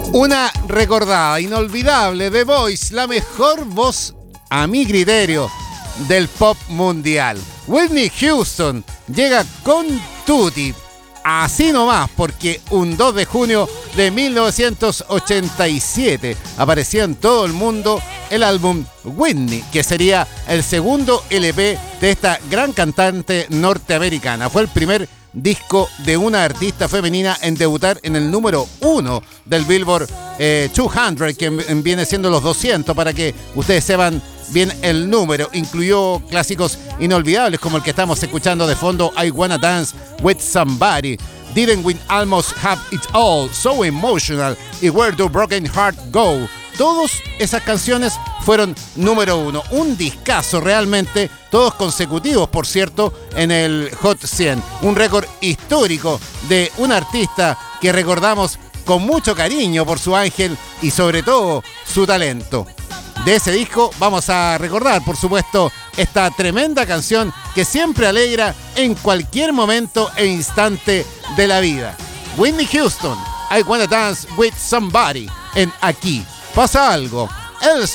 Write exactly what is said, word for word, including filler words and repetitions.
Una recordada, inolvidable The Voice, la mejor voz, a mi criterio, del pop mundial. Whitney Houston llega con tutti, así nomás, porque un dos de junio de mil novecientos ochenta y siete aparecía en todo el mundo el álbum Whitney, que sería el segundo L P de esta gran cantante norteamericana. Fue el primer disco de una artista femenina en debutar en el número uno del Billboard eh, doscientos, que viene siendo los doscientos, para que ustedes sepan bien el número. Incluyó clásicos inolvidables como el que estamos escuchando de fondo, I Wanna Dance With Somebody, Didn't We Almost Have It All, So Emotional y Where Do Broken Heart Go. Todas esas canciones fueron número uno. Un discazo realmente, todos consecutivos, por cierto, en el Hot cien. Un récord histórico de un artista que recordamos con mucho cariño por su ángel y sobre todo su talento. De ese disco vamos a recordar, por supuesto, esta tremenda canción que siempre alegra en cualquier momento e instante de la vida. Whitney Houston, I Wanna Dance With Somebody, en Aquí Pasa Algo. El